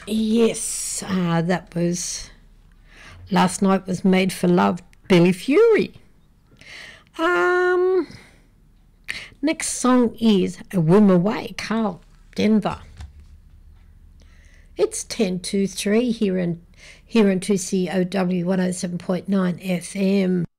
Yes, that was Last Night Was Made for Love, Billy Fury. Next song is A Whim Away, Carl Denver. It's 10 to 3 here in 2COW 107.9 FM.